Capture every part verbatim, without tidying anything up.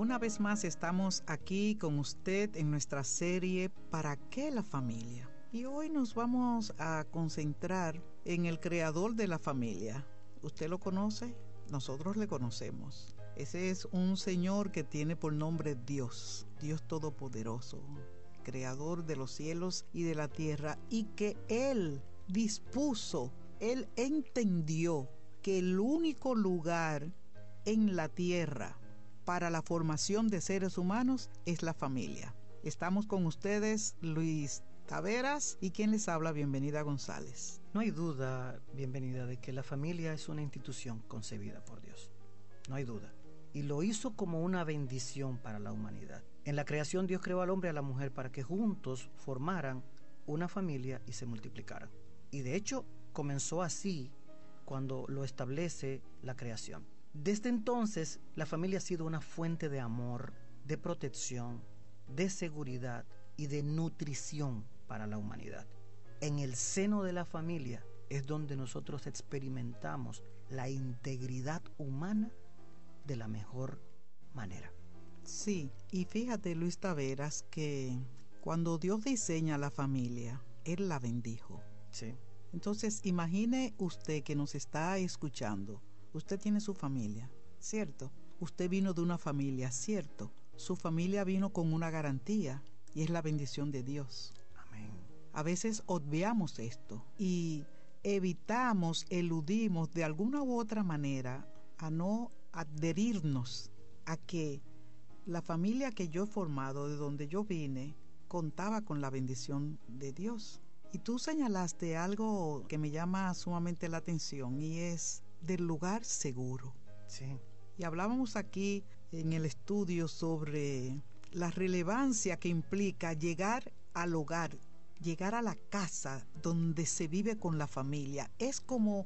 Una vez más estamos aquí con usted en nuestra serie ¿Para qué la familia? Y hoy nos vamos a concentrar en el creador de la familia. ¿Usted lo conoce? Nosotros le conocemos. Ese es un señor que tiene por nombre Dios, Dios Todopoderoso, creador de los cielos y de la tierra, y que Él dispuso, Él entendió que el único lugar en la tierra para la formación de seres humanos es la familia. Estamos con ustedes, Luis Taveras, y quien les habla, Bienvenida González. No hay duda, Bienvenida, de que la familia es una institución concebida por Dios. No hay duda. Y lo hizo como una bendición para la humanidad. En la creación Dios creó al hombre y a la mujer para que juntos formaran una familia y se multiplicaran. Y de hecho comenzó así cuando lo establece la creación. Desde entonces la familia ha sido una fuente de amor, de protección, de seguridad y de nutrición para la humanidad. En el seno de la familia es donde nosotros experimentamos la integridad humana de la mejor manera. Sí, y fíjate, Luis Taveras, que cuando Dios diseña la familia, Él la bendijo. Sí. Entonces, imagine usted que nos está escuchando. Usted tiene su familia, ¿cierto? Usted vino de una familia, ¿cierto? Su familia vino con una garantía y es la bendición de Dios. Amén. A veces obviamos esto y evitamos, eludimos de alguna u otra manera a no adherirnos a que la familia que yo he formado, de donde yo vine, contaba con la bendición de Dios. Y tú señalaste algo que me llama sumamente la atención y es del lugar seguro. Sí. Y hablábamos aquí en el estudio sobre la relevancia que implica llegar al hogar, llegar a la casa donde se vive con la familia. Es como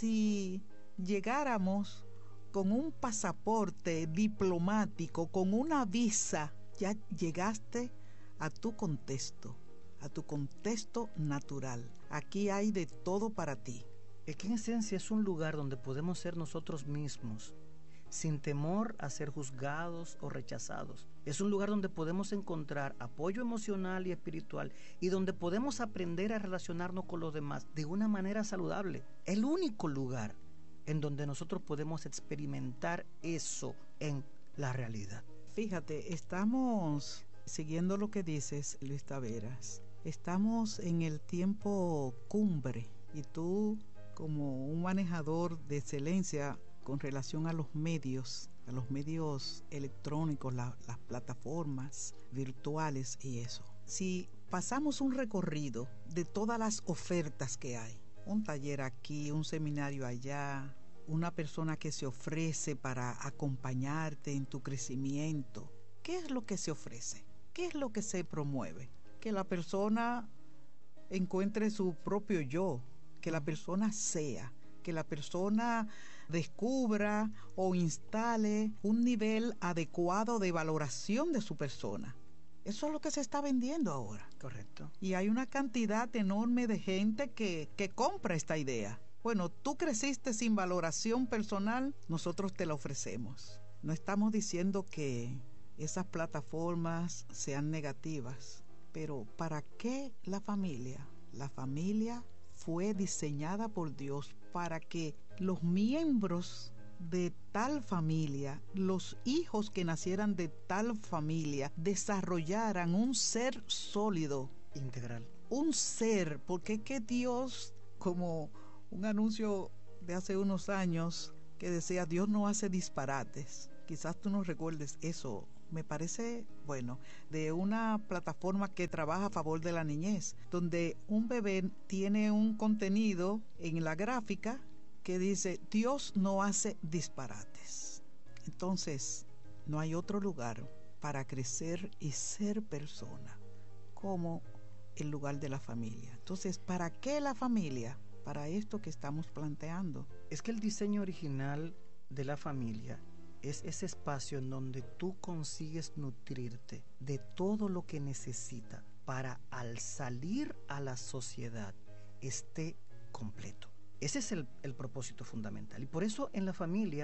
si llegáramos con un pasaporte diplomático, con una visa, ya llegaste a tu contexto, a tu contexto natural. Aquí hay de todo para ti. Es que en esencia es un lugar donde podemos ser nosotros mismos, sin temor a ser juzgados o rechazados. Es un lugar donde podemos encontrar apoyo emocional y espiritual y donde podemos aprender a relacionarnos con los demás de una manera saludable. El único lugar en donde nosotros podemos experimentar eso en la realidad. Fíjate, estamos siguiendo lo que dices, Luis Taveras. Estamos en el tiempo cumbre y tú, como un manejador de excelencia con relación a los medios, a los medios electrónicos, la, las plataformas virtuales y eso. Si pasamos un recorrido de todas las ofertas que hay, un taller aquí, un seminario allá, una persona que se ofrece para acompañarte en tu crecimiento, ¿qué es lo que se ofrece? ¿Qué es lo que se promueve? Que la persona encuentre su propio yo, que la persona sea, que la persona descubra o instale un nivel adecuado de valoración de su persona. Eso es lo que se está vendiendo ahora. Correcto. Y hay una cantidad enorme de gente que, que compra esta idea. Bueno, tú creciste sin valoración personal, nosotros te la ofrecemos. No estamos diciendo que esas plataformas sean negativas, pero ¿para qué la familia? La familia fue diseñada por Dios para que los miembros de tal familia, los hijos que nacieran de tal familia, desarrollaran un ser sólido, integral. Un ser, porque es que Dios, como un anuncio de hace unos años que decía, Dios no hace disparates. Quizás tú no recuerdes eso. Me parece, bueno, de una plataforma que trabaja a favor de la niñez, donde un bebé tiene un contenido en la gráfica que dice, Dios no hace disparates. Entonces, no hay otro lugar para crecer y ser persona como el lugar de la familia. Entonces, ¿para qué la familia? Para esto que estamos planteando. Es que el diseño original de la familia es ese espacio en donde tú consigues nutrirte de todo lo que necesita para al salir a la sociedad esté completo. Ese es el, el propósito fundamental. Y por eso en la familia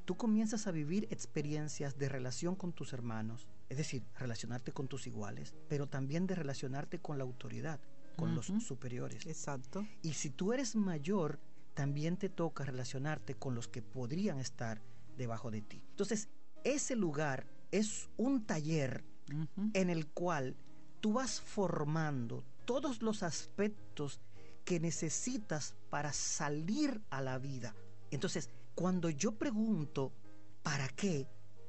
tú comienzas a vivir experiencias de relación con tus hermanos, es decir, relacionarte con tus iguales, pero también de relacionarte con la autoridad, con uh-huh. los superiores. Exacto. Y si tú eres mayor, también te toca relacionarte con los que podrían estar debajo de ti. Entonces, ese lugar es un taller uh-huh. en el cual tú vas formando todos los aspectos que necesitas para salir a la vida. Entonces, cuando yo pregunto ¿para qué?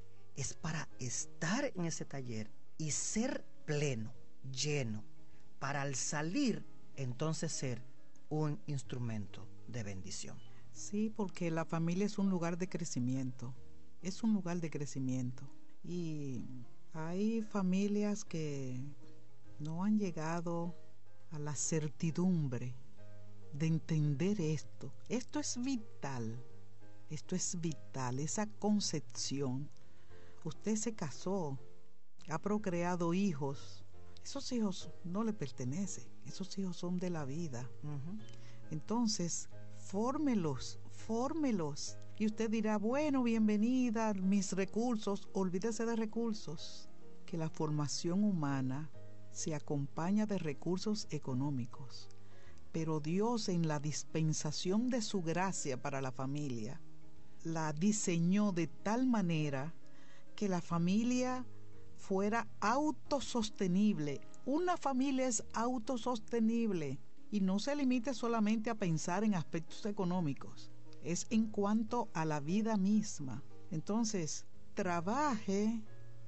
Es para estar en ese taller y ser pleno, lleno, para al salir entonces ser un instrumento de bendición. Sí, porque la familia es un lugar de crecimiento, es un lugar de crecimiento. Y hay familias que no han llegado a la certidumbre de entender esto. Esto es vital, esto es vital, esa concepción. Usted se casó, ha procreado hijos, esos hijos no le pertenecen, esos hijos son de la vida. Uh-huh. Entonces, fórmelos, fórmelos. Y usted dirá, bueno, bienvenida, mis recursos. Olvídese de recursos, que la formación humana se acompaña de recursos económicos. Pero Dios, en la dispensación de su gracia para la familia, la diseñó de tal manera que la familia fuera autosostenible. Una familia es autosostenible y no se limite solamente a pensar en aspectos económicos, es en cuanto a la vida misma. Entonces, trabaje,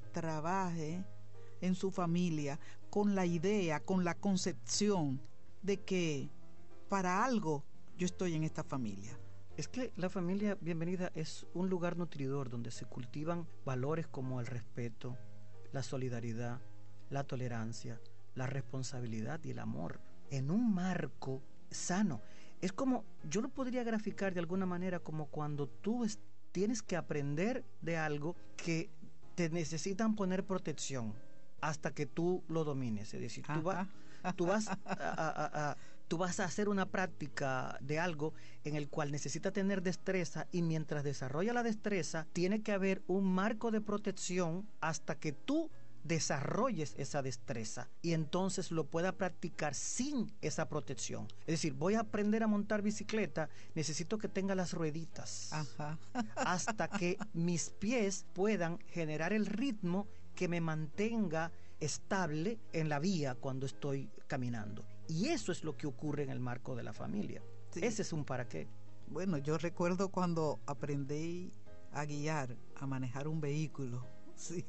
trabaje en su familia con la idea, con la concepción de que para algo yo estoy en esta familia. Es que la familia, bienvenida, es un lugar nutridor donde se cultivan valores como el respeto, la solidaridad, la tolerancia, la responsabilidad y el amor en un marco sano. Es como, yo lo podría graficar de alguna manera como cuando tú es, tienes que aprender de algo que te necesitan poner protección hasta que tú lo domines. Es decir, tú, va, tú vas a, a, a Tú vas a hacer una práctica de algo en el cual necesita tener destreza, y mientras desarrolla la destreza tiene que haber un marco de protección hasta que tú desarrolles esa destreza y entonces lo pueda practicar sin esa protección. Es decir, voy a aprender a montar bicicleta, necesito que tenga las rueditas. Ajá. Hasta que mis pies puedan generar el ritmo que me mantenga estable en la vía cuando estoy caminando. Y eso es lo que ocurre en el marco de la familia. Sí. Ese es un para qué. Bueno, yo recuerdo cuando aprendí a guiar, a manejar un vehículo. Sí.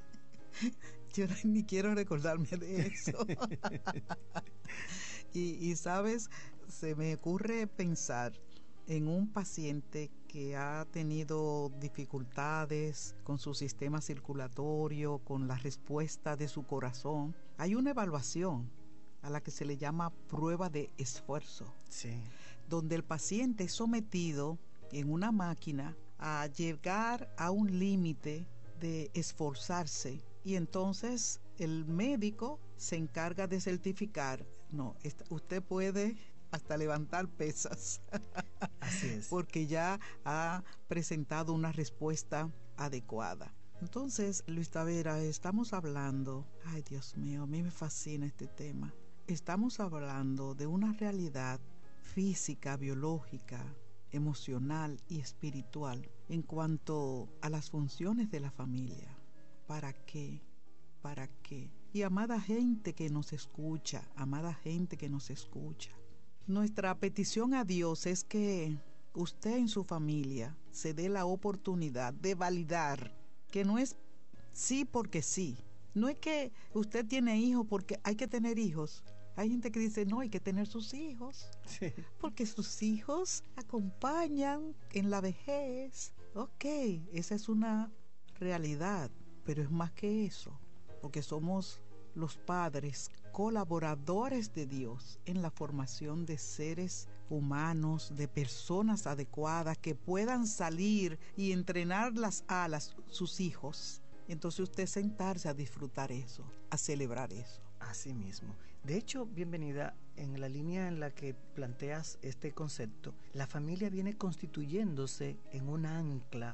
Yo ni quiero recordarme de eso. y, y, ¿sabes? Se me ocurre pensar en un paciente que ha tenido dificultades con su sistema circulatorio, con la respuesta de su corazón. Hay una evaluación a la que se le llama prueba de esfuerzo, sí, donde el paciente es sometido en una máquina a llegar a un límite de esforzarse, y entonces el médico se encarga de certificar, no, usted puede hasta levantar pesas. Así es. Porque ya ha presentado una respuesta adecuada. Entonces, Luis Tavera, estamos hablando, ay Dios mío, a mí me fascina este tema. Estamos hablando de una realidad física, biológica, emocional y espiritual en cuanto a las funciones de la familia. ¿Para qué? ¿Para qué? Y amada gente que nos escucha, amada gente que nos escucha, nuestra petición a Dios es que usted en su familia se dé la oportunidad de validar que no es sí porque sí. No es que usted tiene hijos porque hay que tener hijos. Hay gente que dice, no, hay que tener sus hijos. Sí. Porque sus hijos acompañan en la vejez. Ok, esa es una realidad, pero es más que eso, porque somos los padres colaboradores de Dios en la formación de seres humanos, de personas adecuadas que puedan salir y entrenar las alas, sus hijos. Entonces usted sentarse a disfrutar eso, a celebrar eso. Así mismo. De hecho, bienvenida, en la línea en la que planteas este concepto, la familia viene constituyéndose en un ancla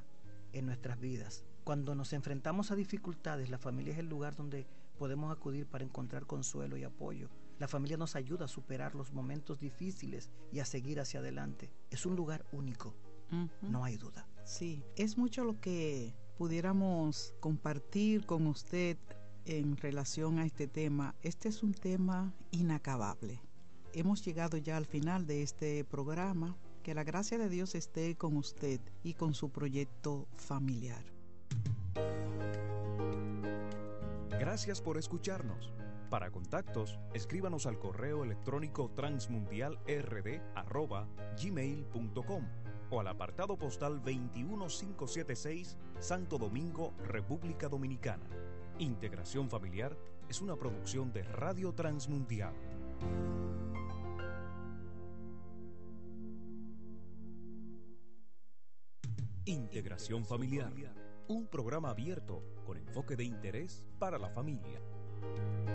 en nuestras vidas. Cuando nos enfrentamos a dificultades, la familia es el lugar donde podemos acudir para encontrar consuelo y apoyo. La familia nos ayuda a superar los momentos difíciles y a seguir hacia adelante. Es un lugar único, uh-huh. No hay duda. Sí, es mucho lo que pudiéramos compartir con usted en relación a este tema. Este es un tema inacabable. Hemos llegado ya al final de este programa. Que la gracia de Dios esté con usted y con su proyecto familiar. Gracias por escucharnos. Para contactos, escríbanos al correo electrónico transmundialrd arroba gmail punto com o al apartado postal veintiuno mil quinientos setenta y seis, Santo Domingo, República Dominicana. Integración Familiar es una producción de Radio Transmundial. Integración Familiar, un programa abierto con enfoque de interés para la familia.